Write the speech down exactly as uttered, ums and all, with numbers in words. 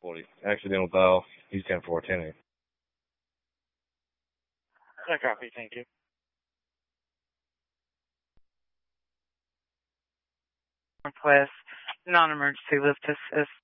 forty. Accidental dial. He's ten four, ten eight. I copy, thank you. Northwest, non-emergency lift assist.